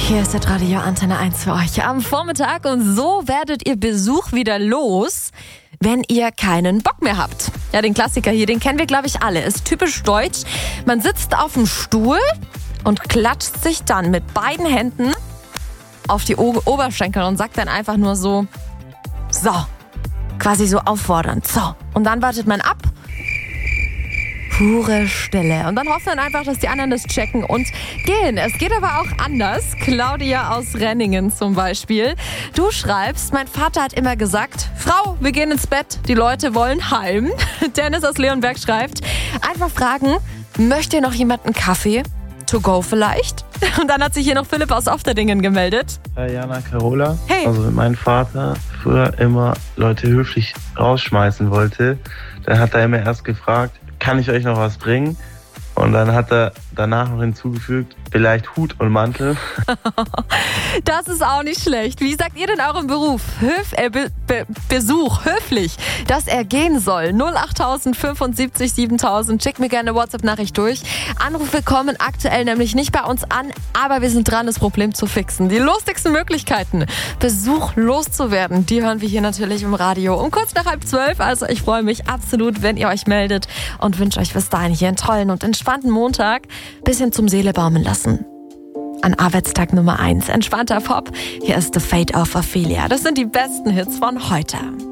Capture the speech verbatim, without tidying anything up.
Hier ist der Radio Antenne eins für euch am Vormittag und so werdet ihr Besuch wieder los, wenn ihr keinen Bock mehr habt. Ja, den Klassiker hier, den kennen wir, glaube ich, alle. Ist typisch deutsch. Man sitzt auf dem Stuhl und klatscht sich dann mit beiden Händen auf die o- Oberschenkel und sagt dann einfach nur so, so, quasi so auffordernd, so. Und dann wartet man ab. Pure Stille. Und dann hofft man einfach, dass die anderen das checken und gehen. Es geht aber auch anders. Claudia aus Renningen zum Beispiel. Du schreibst, mein Vater hat immer gesagt, Frau, wir gehen ins Bett, die Leute wollen heim. Dennis aus Leonberg schreibt, einfach fragen, möchte noch jemand einen Kaffee? To go vielleicht? Und dann hat sich hier noch Philipp aus Ofterdingen gemeldet. Hi Jana, Carola. Hey. Also wenn mein Vater früher immer Leute höflich rausschmeißen wollte, dann hat er immer erst gefragt, kann ich euch noch was bringen? Und dann hat er danach noch hinzugefügt, vielleicht Hut und Mantel. Das ist auch nicht schlecht. Wie sagt ihr denn eurem Beruf? Höf, äh, Be- Be- Besuch, höflich, dass er gehen soll. null acht fünfundsiebzig siebentausend. Schickt mir gerne eine WhatsApp-Nachricht durch. Anrufe kommen aktuell nämlich nicht bei uns an, aber wir sind dran, das Problem zu fixen. Die lustigsten Möglichkeiten, Besuch loszuwerden, die hören wir hier natürlich im Radio um kurz nach halb zwölf. Also ich freue mich absolut, wenn ihr euch meldet und wünsche euch bis dahin hier einen tollen und entspannten Montag. Bisschen zum Seele baumeln lassen. An Arbeitstag Nummer eins. Entspannter Pop. Hier ist The Fate of Ophelia. Das sind die besten Hits von heute.